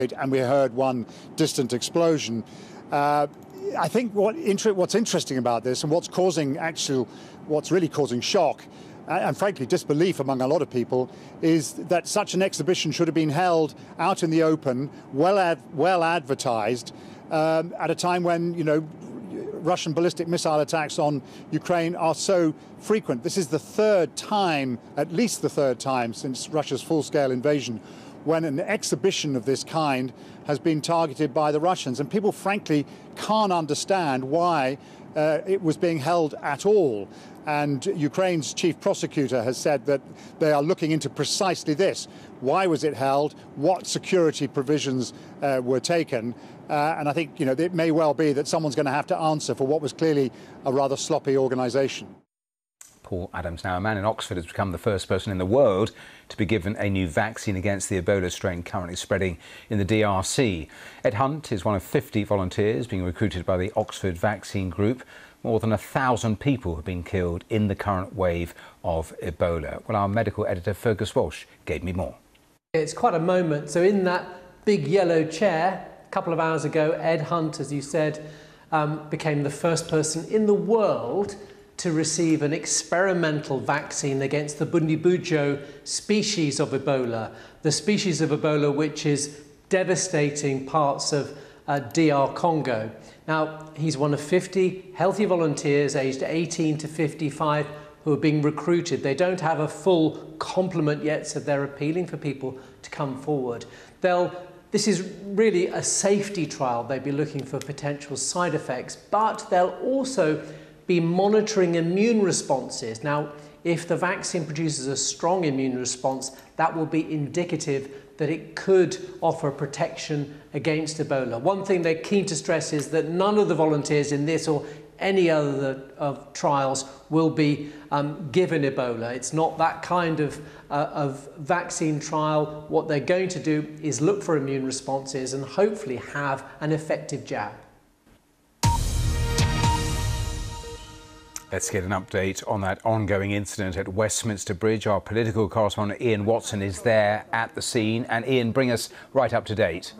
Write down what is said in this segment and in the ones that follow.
and we heard one distant explosion. I think what's interesting about this and what's really causing shock and frankly disbelief among a lot of people is that such an exhibition should have been held out in the open, well advertised, at a time when, Russian ballistic missile attacks on Ukraine are so frequent. This is the third time, at least the third time since Russia's full-scale invasion, when an exhibition of this kind has been targeted by the Russians. And people, frankly, can't understand why it was being held at all. And Ukraine's chief prosecutor has said that they are looking into precisely this. Why was it held? What security provisions were taken? And I think, it may well be that someone's going to have to answer for what was clearly a rather sloppy organisation. Paul Adams. Now, a man in Oxford has become the first person in the world to be given a new vaccine against the Ebola strain currently spreading in the DRC. Ed Hunt is one of 50 volunteers being recruited by the Oxford Vaccine Group. More than 1,000 people have been killed in the current wave of Ebola. Well, our medical editor Fergus Walsh gave me more. It's quite a moment. So in that big yellow chair, a couple of hours ago, Ed Hunt, as you said, became the first person in the world to receive an experimental vaccine against the Bundibugyo species of Ebola, the species of Ebola which is devastating parts of DR Congo. Now, he's one of 50 healthy volunteers aged 18 to 55 who are being recruited. They don't have a full complement yet, so they're appealing for people to come forward. This is really a safety trial. They'll be looking for potential side effects, but they'll also be monitoring immune responses. Now, if the vaccine produces a strong immune response, that will be indicative that it could offer protection against Ebola. One thing they're keen to stress is that none of the volunteers in this or any other of trials will be given Ebola. It's not that kind of vaccine trial. What they're going to do is look for immune responses and hopefully have an effective jab. Let's get an update on that ongoing incident at Westminster Bridge. Our political correspondent Ian Watson is there at the scene. And Ian, bring us right up to date.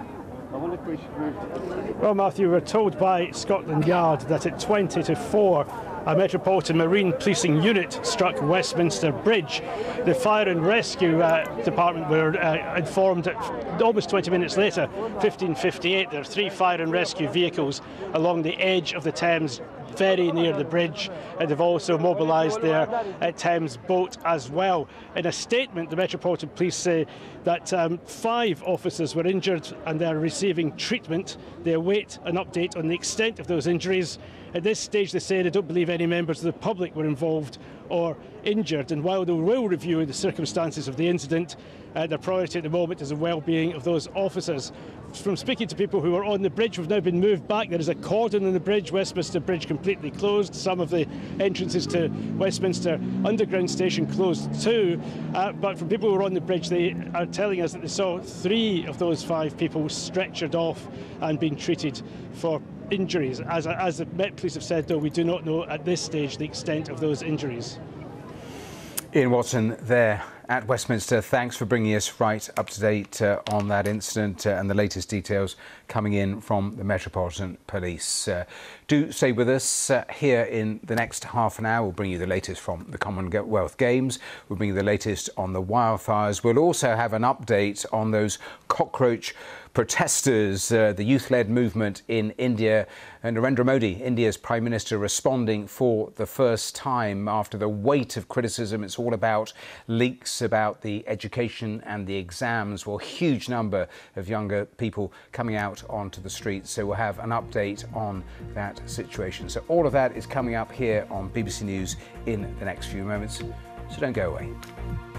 Well, Matthew, we're told by Scotland Yard that at 20 to 4, a Metropolitan Marine Policing unit struck Westminster Bridge. The Fire and Rescue Department were informed almost 20 minutes later, 15:58, there are 3 fire and rescue vehicles along the edge of the Thames, very near the bridge, and they've also mobilised their Thames boat as well. In a statement, the Metropolitan Police say that 5 officers were injured and they're receiving treatment. They await an update on the extent of those injuries. At this stage, they say they don't believe any members of the public were involved or injured, and while they will review the circumstances of the incident, their priority at the moment is the well-being of those officers. From speaking to people who are on the bridge, we've now been moved back. There is a cordon on the bridge, Westminster Bridge completely closed, some of the entrances to Westminster Underground Station closed too, but from people who are on the bridge, they are telling us that they saw 3 of those 5 people stretchered off and being treated for injuries. As the Met Police have said, though, we do not know at this stage the extent of those injuries. Ian Watson there at Westminster. Thanks for bringing us right up to date on that incident and the latest details coming in from the Metropolitan Police. Do stay with us here in the next half an hour. We'll bring you the latest from the Commonwealth Games. We'll bring you the latest on the wildfires. We'll also have an update on those cockroach protesters, the youth-led movement in India, and Narendra Modi, India's Prime Minister, responding for the first time after the weight of criticism. It's all about leaks about the education and the exams. Well, huge number of younger people coming out onto the streets. So we'll have an update on that situation. So all of that is coming up here on BBC News in the next few moments. So don't go away.